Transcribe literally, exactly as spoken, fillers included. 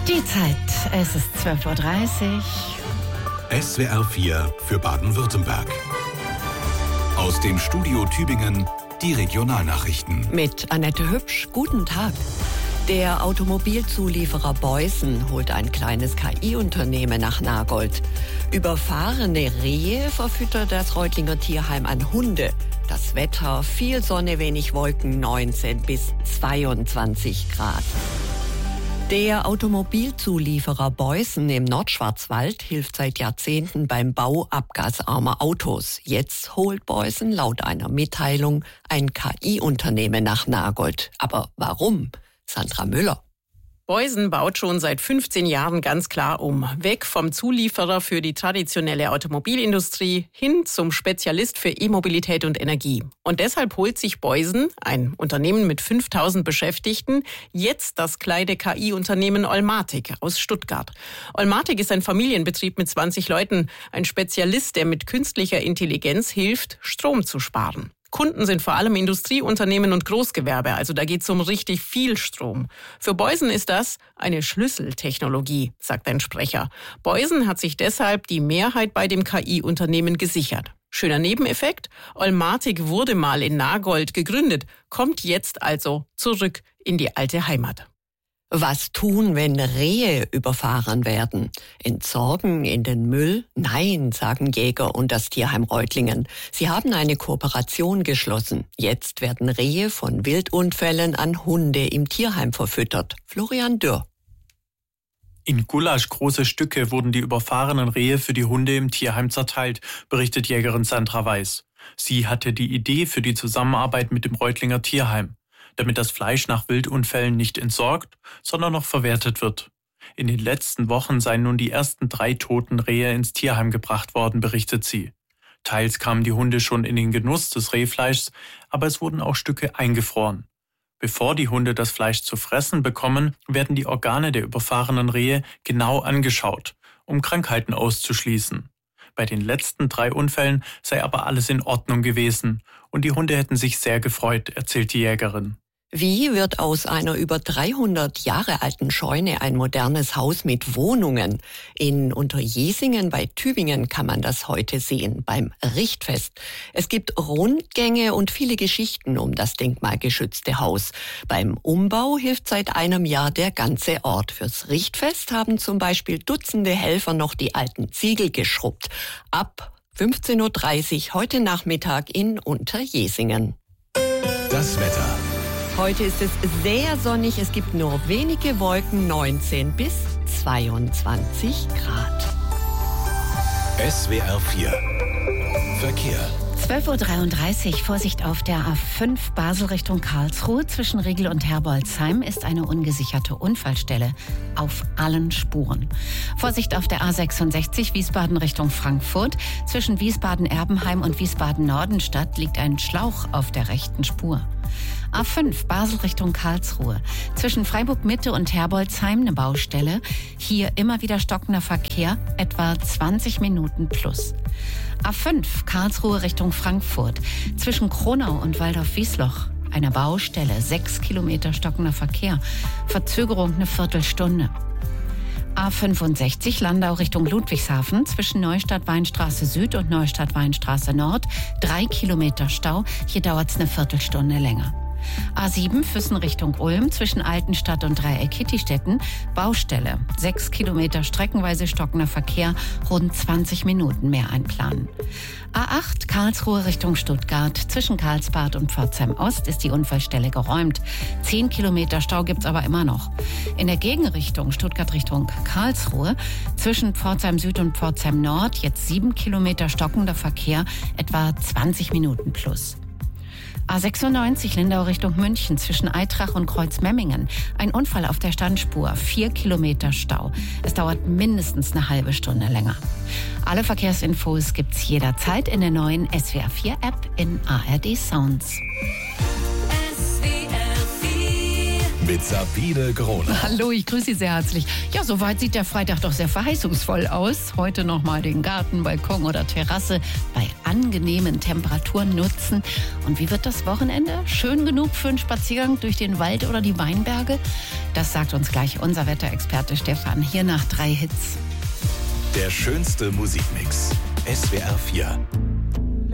Die Zeit, es ist zwölf Uhr dreißig. S W R vier für Baden-Württemberg. Aus dem Studio Tübingen die Regionalnachrichten. Mit Annette Hübsch, guten Tag. Der Automobilzulieferer Beusen holt ein kleines K I-Unternehmen nach Nagold. Überfahrene Rehe verfüttert das Reutlinger Tierheim an Hunde. Das Wetter, viel Sonne, wenig Wolken, neunzehn bis zweiundzwanzig Grad. Der Automobilzulieferer Beusen im Nordschwarzwald hilft seit Jahrzehnten beim Bau abgasarmer Autos. Jetzt holt Beusen laut einer Mitteilung ein K I-Unternehmen nach Nagold. Aber warum? Sandra Müller. Beusen baut schon seit fünfzehn Jahren ganz klar um. Weg vom Zulieferer für die traditionelle Automobilindustrie hin zum Spezialist für E-Mobilität und Energie. Und deshalb holt sich Beusen, ein Unternehmen mit fünftausend Beschäftigten, jetzt das kleine K I-Unternehmen Olmatic aus Stuttgart. Olmatic ist ein Familienbetrieb mit zwanzig Leuten, ein Spezialist, der mit künstlicher Intelligenz hilft, Strom zu sparen. Kunden sind vor allem Industrieunternehmen und Großgewerbe, also da geht es um richtig viel Strom. Für Beusen ist das eine Schlüsseltechnologie, sagt ein Sprecher. Beusen hat sich deshalb die Mehrheit bei dem K I-Unternehmen gesichert. Schöner Nebeneffekt, Olmatic wurde mal in Nagold gegründet, kommt jetzt also zurück in die alte Heimat. Was tun, wenn Rehe überfahren werden? Entsorgen in den Müll? Nein, sagen Jäger und das Tierheim Reutlingen. Sie haben eine Kooperation geschlossen. Jetzt werden Rehe von Wildunfällen an Hunde im Tierheim verfüttert. Florian Dürr. In Gulasch große Stücke wurden die überfahrenen Rehe für die Hunde im Tierheim zerteilt, berichtet Jägerin Sandra Weiß. Sie hatte die Idee für die Zusammenarbeit mit dem Reutlinger Tierheim, damit das Fleisch nach Wildunfällen nicht entsorgt, sondern noch verwertet wird. In den letzten Wochen seien nun die ersten drei toten Rehe ins Tierheim gebracht worden, berichtet sie. Teils kamen die Hunde schon in den Genuss des Rehfleischs, aber es wurden auch Stücke eingefroren. Bevor die Hunde das Fleisch zu fressen bekommen, werden die Organe der überfahrenen Rehe genau angeschaut, um Krankheiten auszuschließen. Bei den letzten drei Unfällen sei aber alles in Ordnung gewesen und die Hunde hätten sich sehr gefreut, erzählt die Jägerin. Wie wird aus einer über dreihundert Jahre alten Scheune ein modernes Haus mit Wohnungen? In Unterjesingen bei Tübingen kann man das heute sehen, beim Richtfest. Es gibt Rundgänge und viele Geschichten um das denkmalgeschützte Haus. Beim Umbau hilft seit einem Jahr der ganze Ort. Fürs Richtfest haben zum Beispiel Dutzende Helfer noch die alten Ziegel geschrubbt. Ab fünfzehn Uhr dreißig heute Nachmittag in Unterjesingen. Das Wetter. Heute ist es sehr sonnig, es gibt nur wenige Wolken, neunzehn bis zweiundzwanzig Grad. S W R vier Verkehr. zwölf Uhr dreiunddreißig, Vorsicht auf der A fünf Basel Richtung Karlsruhe. Zwischen Riegel und Herbolzheim ist eine ungesicherte Unfallstelle auf allen Spuren. Vorsicht auf der A sechsundsechzig Wiesbaden Richtung Frankfurt. Zwischen Wiesbaden-Erbenheim und Wiesbaden-Nordenstadt liegt ein Schlauch auf der rechten Spur. A fünf Basel Richtung Karlsruhe. Zwischen Freiburg-Mitte und Herbolzheim eine Baustelle. Hier immer wieder stockender Verkehr, etwa zwanzig Minuten plus. A fünf Karlsruhe Richtung Frankfurt. Zwischen Kronau und Waldorf-Wiesloch eine Baustelle, sechs Kilometer stockender Verkehr. Verzögerung eine Viertelstunde. A fünfundsechzig Landau Richtung Ludwigshafen. Zwischen Neustadt-Weinstraße Süd und Neustadt-Weinstraße Nord drei Kilometer Stau. Hier dauert es eine Viertelstunde länger. A sieben Füssen Richtung Ulm zwischen Altenstadt und Dreieck-Kittistetten Baustelle. Sechs Kilometer streckenweise stockender Verkehr, rund zwanzig Minuten mehr einplanen. A acht Karlsruhe Richtung Stuttgart. Zwischen Karlsbad und Pforzheim Ost ist die Unfallstelle geräumt. Zehn Kilometer Stau gibt's aber immer noch. In der Gegenrichtung Stuttgart Richtung Karlsruhe zwischen Pforzheim Süd und Pforzheim Nord jetzt sieben Kilometer stockender Verkehr, etwa zwanzig Minuten plus. A sechsundneunzig Lindau Richtung München zwischen Eitrach und Kreuzmemmingen. Ein Unfall auf der Standspur, vier Kilometer Stau. Es dauert mindestens eine halbe Stunde länger. Alle Verkehrsinfos gibt's jederzeit in der neuen S W R vier App in A R D Sounds. S W R vier mit Sabine Grohner. Hallo, ich grüße Sie sehr herzlich. Ja, soweit sieht der Freitag doch sehr verheißungsvoll aus. Heute nochmal den Garten, Balkon oder Terrasse bei angenehmen Temperaturen nutzen. Und wie wird das Wochenende? Schön genug für einen Spaziergang durch den Wald oder die Weinberge? Das sagt uns gleich unser Wetterexperte Stefan. Hier nach drei Hits. Der schönste Musikmix. S W R vier.